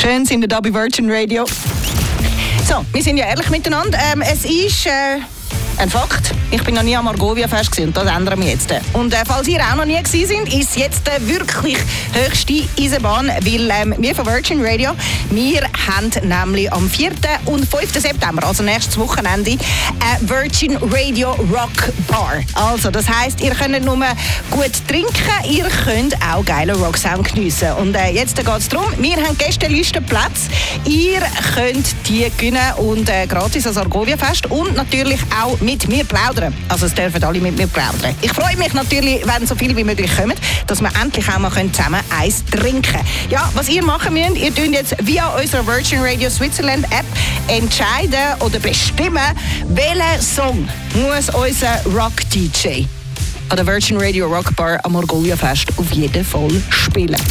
Schön sind wir da bei Virgin Radio. So, wir sind ja ehrlich miteinander. Es ist ein Fakt. Ich bin noch nie am Argovia-Fest und das ändern wir jetzt. Und falls ihr auch noch nie gewesen sind, ist jetzt wirklich höchste Eisenbahn, weil wir von Virgin Radio, wir haben nämlich am 4. und 5. September, also nächstes Wochenende, eine Virgin Radio Rock Bar. Also, das heisst, ihr könnt nicht nur gut trinken, ihr könnt auch geilen Rocksound geniessen. Und jetzt geht es darum, wir haben Gästelistenplätze. Ihr könnt die gewinnen und gratis als Argovia-Fest und natürlich auch mit mir plaudern. Also es dürfen alle mit mir plaudern. Ich freue mich natürlich, wenn so viele wie möglich kommen, dass wir endlich auch mal zusammen eins trinken können. Ja, was ihr machen müsst, ihr könnt jetzt via unserer Virgin Radio Switzerland App entscheiden oder bestimmen, welchen Song muss unser Rock-DJ an der Virgin Radio Rock Bar am Argovia Fest auf jeden Fall spielen.